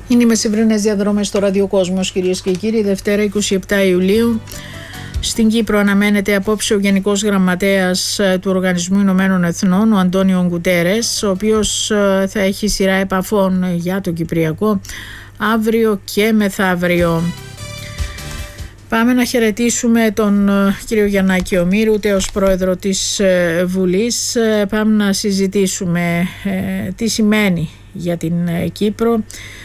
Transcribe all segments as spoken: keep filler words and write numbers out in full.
Είναι οι μεσημβρινές διαδρομές στο Ραδιοκόσμος, κυρίες και κύριοι. Δευτέρα εικοστή εβδόμη Ιουλίου. Στην Κύπρο αναμένεται απόψε ο Γενικός Γραμματέας του Οργανισμού Ηνωμένων Εθνών, ο Αντώνιο Γκουτέρες, ο οποίος θα έχει σειρά επαφών για το Κυπριακό αύριο και μεθαύριο. Πάμε να χαιρετήσουμε τον κύριο Γιαννάκη Ομήρου, τέος πρόεδρο της Βουλής. Πάμε να συζητήσουμε τι σημαίνει για την Κύπρο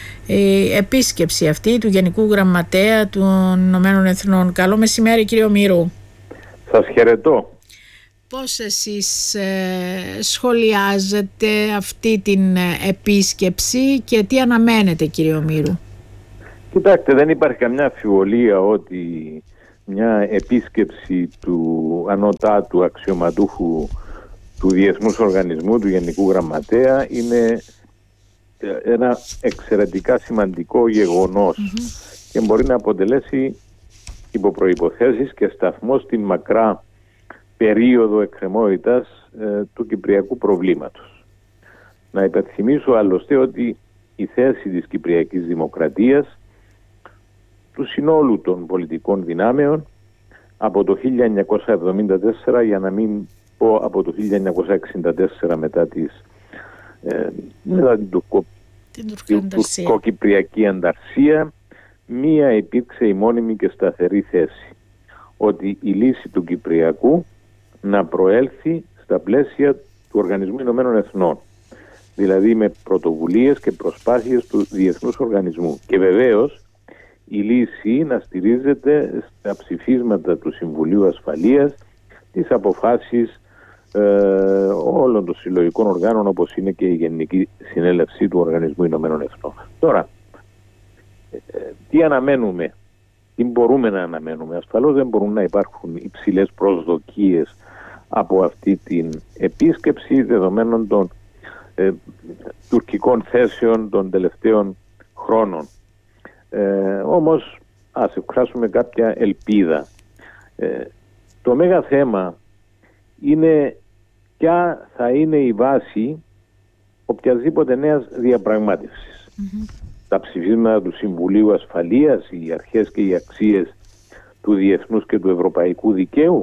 η επίσκεψη αυτή του Γενικού Γραμματέα των Ηνωμένων Εθνών. Καλό μεσημέρι, κύριε Ομήρου. Σας χαιρετώ. Πώς εσείς ε, σχολιάζετε αυτή την επίσκεψη και τι αναμένετε, κύριε Ομήρου? Κοιτάξτε, δεν υπάρχει καμιά αμφιβολία ότι μια επίσκεψη του ανώτατου αξιωματούχου του Διεθνούς Οργανισμού, του Γενικού Γραμματέα, είναι ένα εξαιρετικά σημαντικό γεγονός mm-hmm. και μπορεί να αποτελέσει υπό προϋποθέσεις και σταθμό στην μακρά περίοδο εκκρεμότητας ε, του κυπριακού προβλήματος. Να υπενθυμίσω άλλωστε ότι η θέση της Κυπριακής Δημοκρατίας, του συνόλου των πολιτικών δυνάμεων, από το χίλια εννιακόσια εβδομήντα τέσσερα, για να μην πω από το χίλια εννιακόσια εξήντα τέσσερα μετά τις Ε, μετά την τουρκο, τουρκοκυπριακή ανταρσία, μία υπήρξε η μόνιμη και σταθερή θέση ότι η λύση του Κυπριακού να προέλθει στα πλαίσια του Οργανισμού Ηνωμένων Εθνών, δηλαδή με πρωτοβουλίες και προσπάθειες του Διεθνούς Οργανισμού, και βεβαίως η λύση να στηρίζεται στα ψηφίσματα του Συμβουλίου Ασφαλείας, τις αποφάσεις Ε, όλων των συλλογικών οργάνων, όπως είναι και η Γενική Συνέλευση του Οργανισμού Ηνωμένων Εθνών. Τώρα, ε, τι αναμένουμε, τι μπορούμε να αναμένουμε? Ασφαλώς δεν μπορούν να υπάρχουν υψηλές προσδοκίες από αυτή την επίσκεψη δεδομένων των ε, τουρκικών θέσεων των τελευταίων χρόνων. Ε, όμως ας εκφράσουμε κάποια ελπίδα. Ε, το μέγα θέμα είναι ποια θα είναι η βάση οποιασδήποτε νέας διαπραγμάτευσης. Mm-hmm. Τα ψηφίσματα του Συμβουλίου Ασφαλείας, οι αρχές και οι αξίες του διεθνούς και του ευρωπαϊκού δικαίου,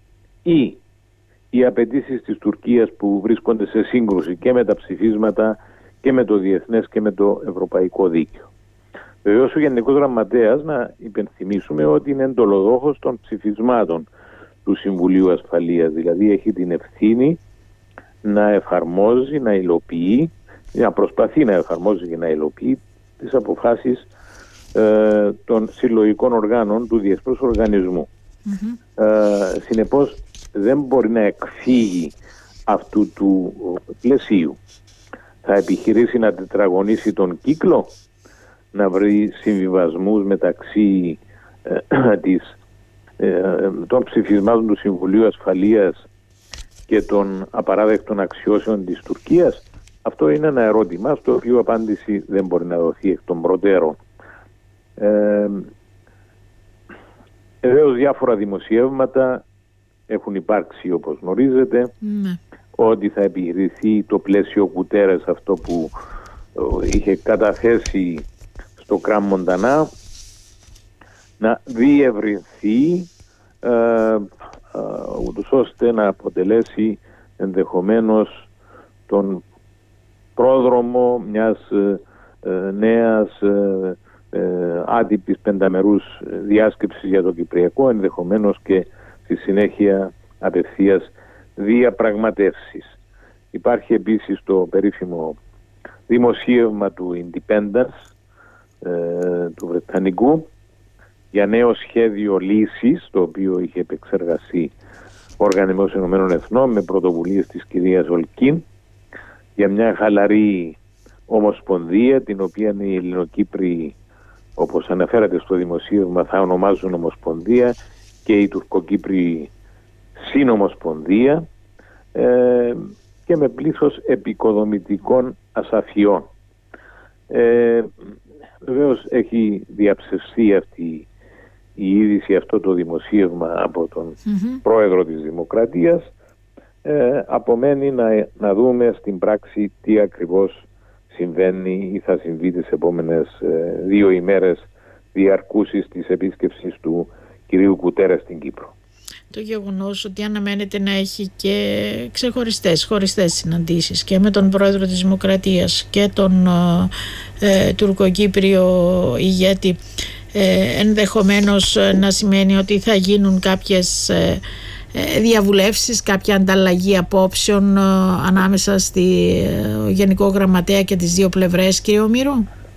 ή οι απαιτήσεις της Τουρκίας που βρίσκονται σε σύγκρουση και με τα ψηφίσματα και με το διεθνές και με το ευρωπαϊκό δίκαιο. Βεβαίως ο Γενικός Γραμματέας, να υπενθυμίσουμε ότι είναι εντολοδόχος των ψηφισμάτων του Συμβουλίου Ασφαλείας, δηλαδή έχει την ευθύνη να εφαρμόζει, να υλοποιεί, να προσπαθεί να εφαρμόζει και να υλοποιεί τις αποφάσεις ε, των συλλογικών οργάνων του Διεθνούς Οργανισμού. Mm-hmm. Ε, συνεπώς δεν μπορεί να εκφύγει αυτού του πλαισίου. Θα επιχειρήσει να τετραγωνίσει τον κύκλο, να βρει συμβιβασμούς μεταξύ ε, της των ψηφισμάτων του Συμβουλίου Ασφαλείας και των απαράδεκτων αξιώσεων της Τουρκίας. Αυτό είναι ένα ερώτημα στο οποίο απάντηση δεν μπορεί να δοθεί εκ των προτέρων. Ε, Βεβαίως διάφορα δημοσιεύματα έχουν υπάρξει, όπως γνωρίζετε, mm. ότι θα επιχειρηθεί το πλαίσιο Γκουτέρες, αυτό που είχε καταθέσει στο Κράμ Μοντανά, να διευρυνθεί ε, ε, ούτως ώστε να αποτελέσει ενδεχομένως τον πρόδρομο μιας ε, νέας ε, ε, άτυπης πενταμερούς διάσκεψης για το Κυπριακό, ενδεχομένως και στη συνέχεια απευθείας διαπραγματεύσεις. Υπάρχει επίσης το περίφημο δημοσίευμα του Independence ε, του Βρετανικού για νέο σχέδιο λύσης, το οποίο είχε επεξεργαστεί ο Οργανισμός Ηνωμένων Εθνών με πρωτοβουλίες της κυρίας Ολκίν, για μια χαλαρή ομοσπονδία, την οποία οι Ελληνοκύπροι, όπως αναφέρατε στο δημοσίευμα, θα ονομάζουν ομοσπονδία, και οι Τουρκοκύπροι συνομοσπονδία, ε, και με πλήθος επικοδομητικών ασαφιών. Ε, βεβαίως έχει διαψευστεί αυτή η είδηση, αυτό το δημοσίευμα από τον mm-hmm. πρόεδρο της Δημοκρατίας. Ε, απομένει να, να δούμε στην πράξη τι ακριβώς συμβαίνει ή θα συμβεί τις επόμενες ε, δύο ημέρες διαρκούσης της επίσκεψης του κυρίου Γκουτέρες στην Κύπρο. Το γεγονός ότι αναμένεται να έχει και ξεχωριστές, χωριστές συναντήσεις και με τον πρόεδρο της Δημοκρατίας και τον ε, τουρκοκύπριο ηγέτη, ε, ενδεχομένως να σημαίνει ότι θα γίνουν κάποιες ε, διαβουλεύσεις, κάποια ανταλλαγή απόψεων ε, ανάμεσα στη ε, Γενικό Γραμματέα και τις δύο πλευρές, κύριε Ομήρου?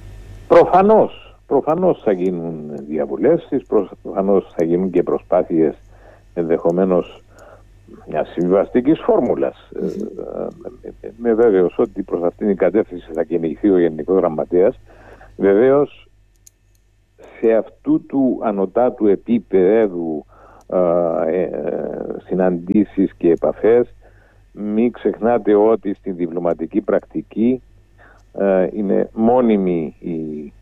Προφανώς, προφανώς θα γίνουν διαβουλεύσεις, προφανώς θα γίνουν και προσπάθειες ενδεχομένως μια συμβιβαστικής φόρμουλας. Είμαι βέβαιος ότι προς αυτήν την κατεύθυνση θα κυνηγηθεί ο Γενικός Γραμματέας. Βεβαίως σε αυτού του ανωτάτου επίπεδου ε, ε, συναντήσεις και επαφές, μην ξεχνάτε ότι στην διπλωματική πρακτική ε, είναι μόνιμη η,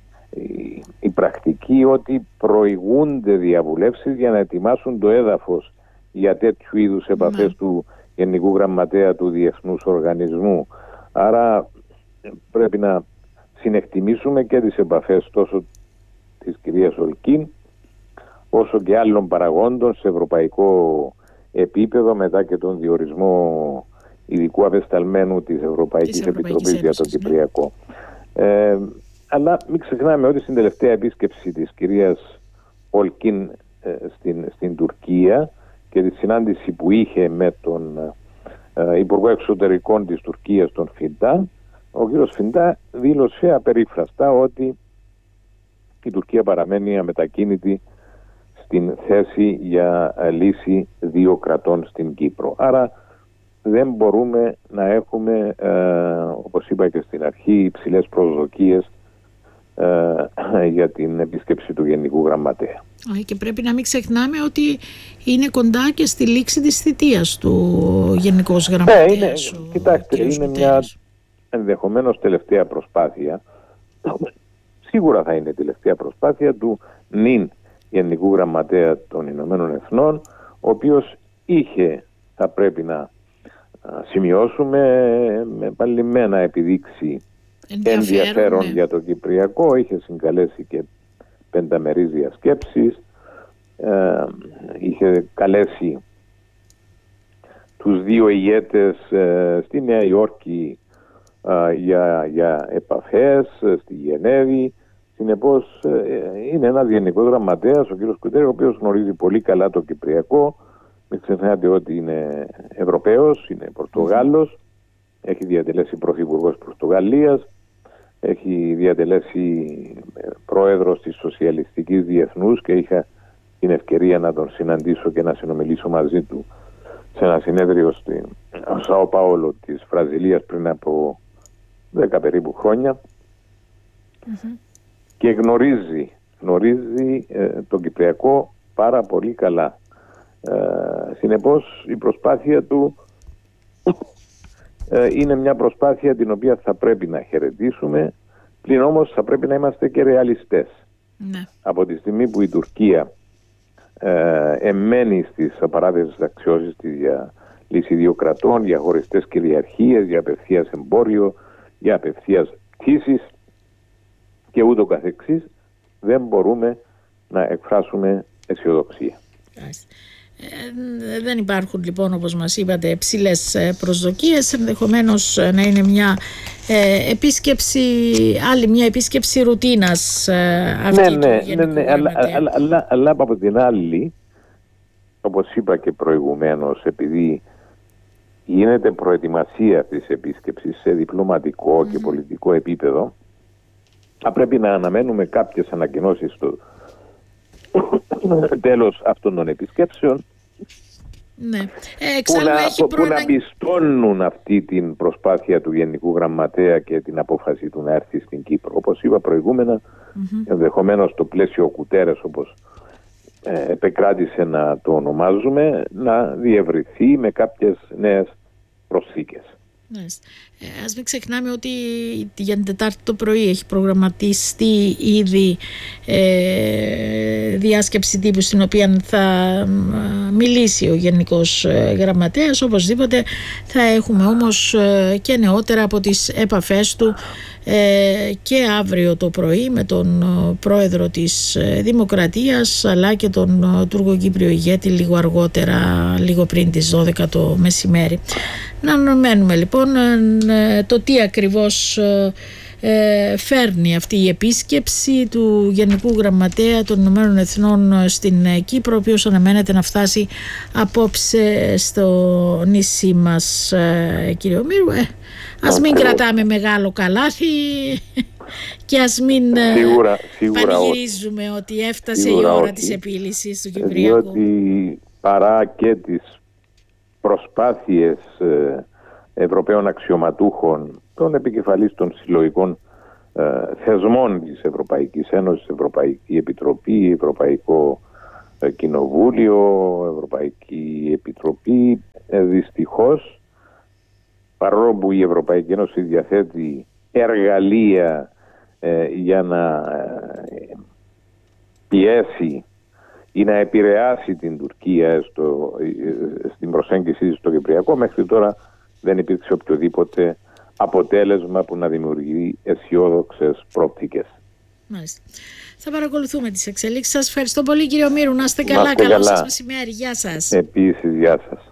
η, η πρακτική ότι προηγούνται διαβουλεύσεις για να ετοιμάσουν το έδαφος για τέτοιου είδους επαφές mm. του Γενικού Γραμματέα του Διεθνούς Οργανισμού. Άρα πρέπει να συνεκτιμήσουμε και τις επαφές τόσο της κυρίας Ολκίν όσο και άλλων παραγόντων σε ευρωπαϊκό επίπεδο, μετά και τον διορισμό ειδικού απεσταλμένου της Ευρωπαϊκής, της Ευρωπαϊκής Επιτροπής για το Κυπριακό. Ναι. Ε, αλλά μην ξεχνάμε ότι στην τελευταία επίσκεψη της κυρίας Ολκίν ε, στην, στην Τουρκία και τη συνάντηση που είχε με τον ε, Υπουργό Εξωτερικών της Τουρκίας, τον Φιντά, ο κύριος Φιντά δήλωσε απερίφραστα ότι η Τουρκία παραμένει αμετακίνητη στην θέση για λύση δύο κρατών στην Κύπρο. Άρα δεν μπορούμε να έχουμε, ε, όπως είπα και στην αρχή, υψηλές προσδοκίες ε, για την επίσκεψη του Γενικού Γραμματέα. Και πρέπει να μην ξεχνάμε ότι είναι κοντά και στη λήξη της θητείας του Γενικός Γραμματέας. Ναι, είναι, κοιτάξτε, είναι μια ενδεχομένως τελευταία προσπάθεια. Σίγουρα θα είναι τελευταία προσπάθεια του νυν Γενικού Γραμματέα των Ηνωμένων Εθνών, ο οποίος είχε, θα πρέπει να σημειώσουμε, με επανειλημμένα επιδείξει ενδιαφέρον, ενδιαφέρον ναι. για το Κυπριακό. Είχε συγκαλέσει και πενταμερείς διασκέψεις, ε, είχε καλέσει τους δύο ηγέτες ε, στη Νέα Υόρκη ε, για, για επαφές, ε, στη Γενέβη. Συνεπώς ε, είναι ένας Γενικός Γραμματέας, ο κ. Γκουτέρες, ο οποίος γνωρίζει πολύ καλά το Κυπριακό. Μην ξεχνάτε ότι είναι Ευρωπαίος, είναι Πορτογάλος, έχει διατελέσει πρωθυπουργός Πορτογαλίας, έχει διατελέσει πρόεδρος της Σοσιαλιστικής Διεθνούς και είχα την ευκαιρία να τον συναντήσω και να συνομιλήσω μαζί του σε ένα συνέδριο στη Σάο Πάολο της Βραζιλίας πριν από δέκα περίπου χρόνια. Mm-hmm. Και γνωρίζει, γνωρίζει ε, τον Κυπριακό πάρα πολύ καλά. Ε, συνεπώς η προσπάθεια του ε, είναι μια προσπάθεια την οποία θα πρέπει να χαιρετήσουμε, πλην όμως θα πρέπει να είμαστε και ρεαλιστές. Ναι. Από τη στιγμή που η Τουρκία ε, εμένει στις απαράδεκτες αξιώσεις της για λύση δύο κρατών, για χωριστές κυριαρχίες, για απευθείας εμπόριο, για απευθείας πτήσεις και ούτω καθεξής, δεν μπορούμε να εκφράσουμε αισιοδοξία. Ε, δεν υπάρχουν λοιπόν, όπως μας είπατε, ψηλές προσδοκίες. Ενδεχομένως να είναι μια ε, επίσκεψη, άλλη μια επίσκεψη ρουτίνας ε, αυτή. Ναι, ναι, ναι, ναι, αλλά, αλλά, αλλά, αλλά από την άλλη, όπως είπα και προηγουμένως, επειδή γίνεται προετοιμασία της επίσκεψης σε διπλωματικό mm. και πολιτικό επίπεδο, θα πρέπει να αναμένουμε κάποιες ανακοινώσεις στο τέλος αυτών των επισκέψεων, ναι. ε, που, να, έχει που να πιστώνουν αυτή την προσπάθεια του Γενικού Γραμματέα και την απόφαση του να έρθει στην Κύπρο. Όπως είπα προηγούμενα, mm-hmm. ενδεχομένως το πλαίσιο Γκουτέρες, όπως ε, επεκράτησε να το ονομάζουμε, να διευρυθεί με κάποιες νέες προσθήκες. Yes. Ε, ας μην ξεχνάμε ότι για την Τετάρτη το πρωί έχει προγραμματιστεί ήδη ε, διάσκεψη τύπου στην οποία θα μιλήσει ο Γενικός Γραμματέας. Οπωσδήποτε θα έχουμε όμως και νεότερα από τις επαφές του ε, και αύριο το πρωί με τον πρόεδρο της Δημοκρατίας αλλά και τον τουρκοκύπριο ηγέτη λίγο αργότερα, λίγο πριν τις δώδεκα το μεσημέρι. Να αναμένουμε λοιπόν το τι ακριβώς ε, φέρνει αυτή η επίσκεψη του Γενικού Γραμματέα των Ηνωμένων Εθνών στην Κύπρο, ο οποίος αναμένεται να φτάσει απόψε στο νησί μας, ε, κύριε Ομήρου. Ε, ας μην κρατάμε μεγάλο καλάθι και ας μην σίγουρα, σίγουρα πανηγυρίζουμε όχι. ότι έφτασε σίγουρα η ώρα όχι. της επίλυσης του Κυπριακού. Διότι παρά και τις προσπάθειες ε, Ευρωπαίων αξιωματούχων, των επικεφαλής των συλλογικών ε, θεσμών της Ευρωπαϊκής Ένωσης, Ευρωπαϊκή Επιτροπή, Ευρωπαϊκό ε, Κοινοβούλιο, Ευρωπαϊκή Επιτροπή, ε, δυστυχώς, παρόλο που η Ευρωπαϊκή Ένωση διαθέτει εργαλεία ε, για να ε, πιέσει ή να επηρεάσει την Τουρκία στο, ε, στην προσέγγιση στο Κυπριακό, μέχρι τώρα δεν υπήρξε οποιοδήποτε αποτέλεσμα που να δημιουργεί αισιόδοξες προοπτικές. Μάλιστα. Θα παρακολουθούμε τις εξελίξεις. Σας ευχαριστώ πολύ, κύριε Ομήρου. Να είστε καλά. Να είστε Καλό καλά. σας μεσημέρι. Γεια σας. Επίσης, γεια σας.